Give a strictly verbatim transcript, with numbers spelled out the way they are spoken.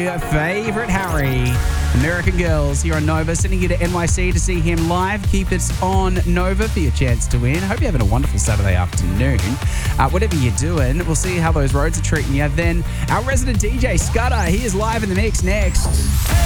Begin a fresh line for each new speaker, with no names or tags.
favourite Harry. American Girls here on Nova, sending you to N Y C to see him live. Keep it on Nova for your chance to win. Hope you're having a wonderful Saturday afternoon. Uh, whatever you're doing, we'll see how those roads are treating you. Then our resident D J, Scudder, he is live in the mix next.